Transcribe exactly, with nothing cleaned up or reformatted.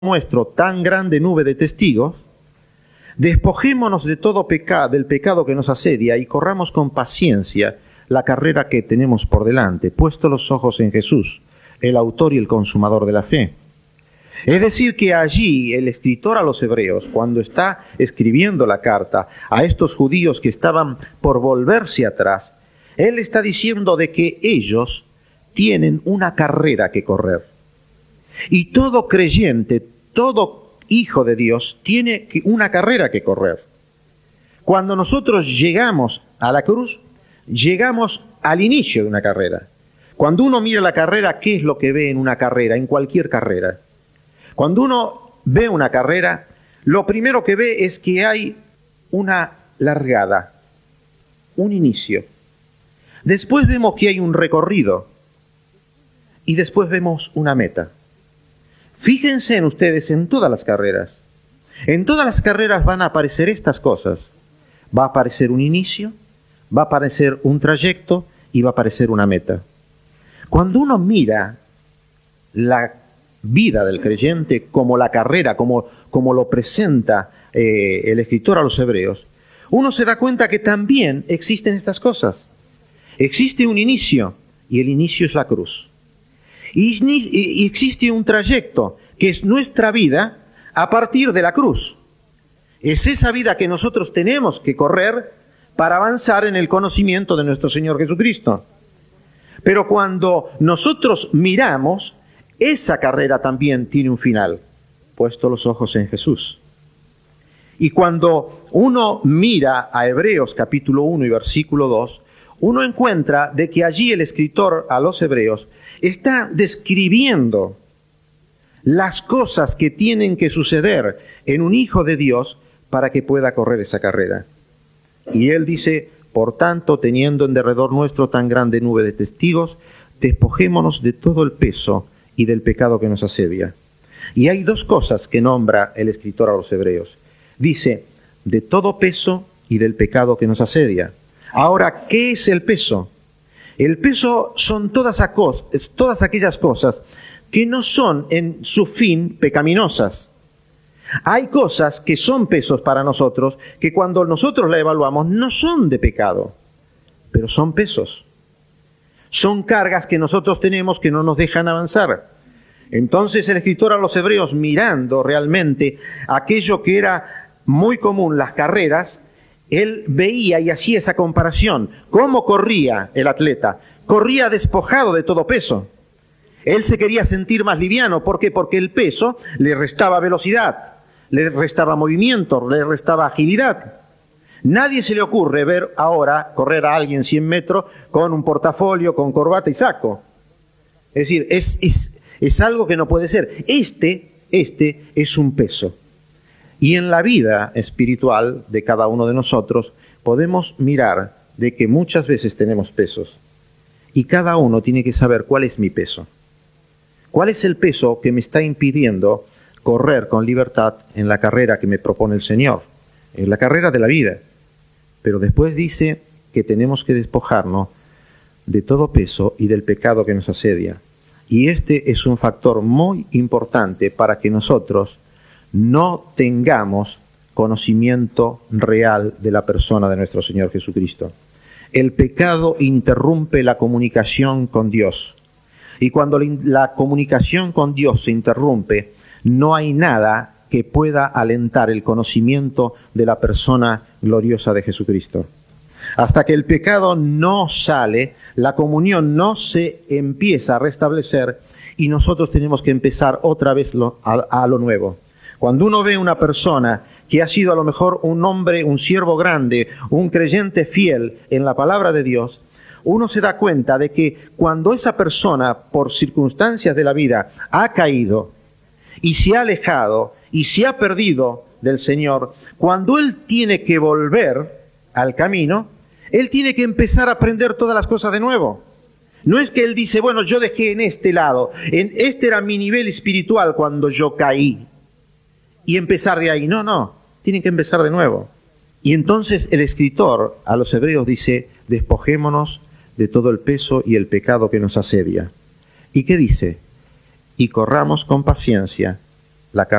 nuestro tan grande nube de testigos, despojémonos de todo pecado, del pecado que nos asedia y corramos con paciencia la carrera que tenemos por delante, puesto los ojos en Jesús, el autor y el consumador de la fe. Es decir, que allí el escritor a los hebreos, cuando está escribiendo la carta a estos judíos que estaban por volverse atrás, él está diciendo de que ellos tienen una carrera que correr. Y todo creyente, todo hijo de Dios, tiene una carrera que correr. Cuando nosotros llegamos a la cruz, llegamos al inicio de una carrera. Cuando uno mira la carrera, ¿qué es lo que ve en una carrera, en cualquier carrera? Cuando uno ve una carrera, lo primero que ve es que hay una largada, un inicio. Después vemos que hay un recorrido y después vemos una meta. Fíjense en ustedes en todas las carreras. En todas las carreras van a aparecer estas cosas. Va a aparecer un inicio, va a aparecer un trayecto y va a aparecer una meta. Cuando uno mira la vida del creyente como la carrera, como, como lo presenta eh, el escritor a los hebreos, uno se da cuenta que también existen estas cosas. Existe un inicio y el inicio es la cruz. Y, y existe un trayecto que es nuestra vida a partir de la cruz. Es esa vida que nosotros tenemos que correr para avanzar en el conocimiento de nuestro Señor Jesucristo. Pero cuando nosotros miramos, esa carrera también tiene un final, puesto los ojos en Jesús. Y cuando uno mira a Hebreos capítulo uno y versículo dos, uno encuentra de que allí el escritor a los hebreos está describiendo las cosas que tienen que suceder en un hijo de Dios para que pueda correr esa carrera. Y él dice, por tanto, teniendo en derredor nuestro tan grande nube de testigos, despojémonos de todo el peso y del pecado que nos asedia. Y hay dos cosas que nombra el escritor a los hebreos. Dice, de todo peso y del pecado que nos asedia. Ahora, ¿qué es el peso? El peso son todas, acos, todas aquellas cosas que no son en su fin pecaminosas. Hay cosas que son pesos para nosotros, que cuando nosotros la evaluamos no son de pecado, pero son pesos. Son cargas que nosotros tenemos que no nos dejan avanzar. Entonces el escritor a los hebreos, mirando realmente aquello que era muy común, las carreras, él veía y hacía esa comparación. ¿Cómo corría el atleta? Corría despojado de todo peso. Él se quería sentir más liviano. ¿Por qué? Porque el peso le restaba velocidad, le restaba movimiento, le restaba agilidad. Nadie se le ocurre ver ahora correr a alguien cien metros con un portafolio, con corbata y saco. Es decir, es, es, es algo que no puede ser. Este, este es un peso. Y en la vida espiritual de cada uno de nosotros podemos mirar de que muchas veces tenemos pesos. Y cada uno tiene que saber cuál es mi peso. ¿Cuál es el peso que me está impidiendo correr con libertad en la carrera que me propone el Señor? En la carrera de la vida. Pero después dice que tenemos que despojarnos de todo peso y del pecado que nos asedia. Y este es un factor muy importante para que nosotros no tengamos conocimiento real de la persona de nuestro Señor Jesucristo. El pecado interrumpe la comunicación con Dios. Y cuando la comunicación con Dios se interrumpe, no hay nada que pueda alentar el conocimiento de la persona gloriosa de Jesucristo. Hasta que el pecado no sale, la comunión no se empieza a restablecer y nosotros tenemos que empezar otra vez lo, a, a lo nuevo. Cuando uno ve una persona que ha sido a lo mejor un hombre, un siervo grande, un creyente fiel en la palabra de Dios, uno se da cuenta de que cuando esa persona, por circunstancias de la vida, ha caído y se ha alejado y se ha perdido del Señor, cuando él tiene que volver al camino, él tiene que empezar a aprender todas las cosas de nuevo. No es que él dice, bueno, yo dejé en este lado, en este era mi nivel espiritual cuando yo caí, y empezar de ahí. No, no, tienen que empezar de nuevo. Y entonces el escritor a los hebreos dice, despojémonos de todo el peso y el pecado que nos asedia. ¿Y qué dice? Y corramos con paciencia la